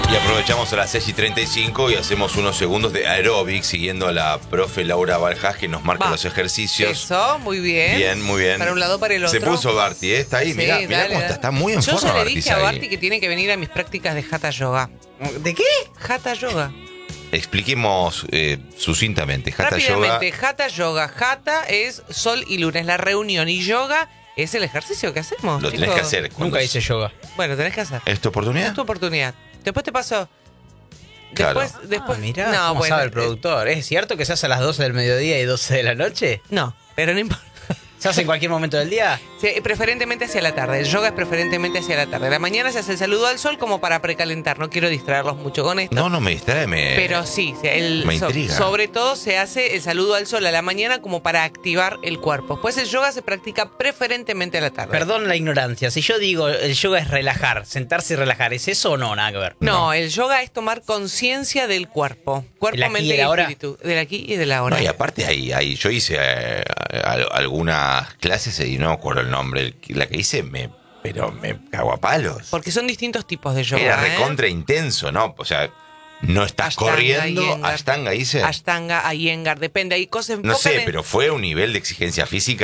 Y aprovechamos a las 6:35 y hacemos unos segundos de aeróbic siguiendo a la profe Laura Baljás que nos marca los ejercicios. Eso, muy bien. Bien, muy bien. Para un lado, para el otro. Se puso Barty, está ahí. Sí, Mirá dale, cómo dale. está muy en forma. Yo ya le Barty dije a ahí. Barty que tiene que venir a mis prácticas de Hatha Yoga. ¿De qué? Hatha Yoga. Expliquemos sucintamente. Hatha Yoga. Rápidamente, Hatha Yoga. Hatha es sol y luna, es la reunión. Y yoga es el ejercicio que hacemos. Lo tenés chicos. que hacer. Nunca hice yoga. Bueno, tenés que hacer. ¿Es tu oportunidad? Es tu oportunidad. Después te paso. Claro. Después. Mirá, no, cómo bueno, sabe el productor. ¿Es cierto que se hace a las 12 del mediodía y 12 de la noche? No, pero no importa. ¿Se hace en cualquier momento del día? Sí, preferentemente hacia la tarde. El yoga es preferentemente hacia la tarde. La mañana se hace el saludo al sol como para precalentar. No quiero distraerlos mucho con esto. No me distrae. Pero sí, me intriga. sobre todo se hace el saludo al sol a la mañana como para activar el cuerpo. Pues el yoga se practica preferentemente a la tarde. Perdón la ignorancia. Si yo digo el yoga es relajar, sentarse y relajar, ¿es eso o no? Nada que ver. No, el yoga es tomar conciencia del cuerpo. Cuerpo, ¿El aquí mente y el y ahora? espíritu. Del aquí y del ahora. No, y aparte yo hice algunas clases y no me acuerdo el nombre. La que hice pero me cago a palos. Porque son distintos tipos de yoga. Era recontra intenso, ¿no? O sea, no estás Ashtanga, corriendo. Iyengar. Ashtanga hice. Ashtanga, Iyengar, depende. Hay cosas No sé, pero fue un nivel de exigencia física